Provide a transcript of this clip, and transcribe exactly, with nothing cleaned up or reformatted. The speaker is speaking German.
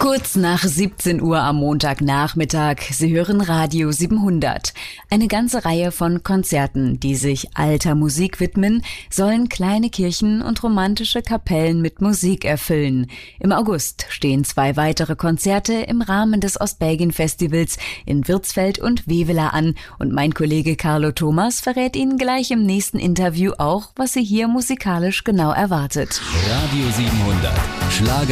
Kurz nach siebzehn Uhr am Montagnachmittag. Sie hören Radio siebenhundert. Eine ganze Reihe von Konzerten, die sich alter Musik widmen, sollen kleine Kirchen und romantische Kapellen mit Musik erfüllen. Im August stehen zwei weitere Konzerte im Rahmen des Ostbelgien-Festivals in Würzfeld und Wewela an. Und mein Kollege Carlo Thomas verrät Ihnen gleich im nächsten Interview auch, was Sie hier musikalisch genau erwartet. Radio siebenhundert. Schlager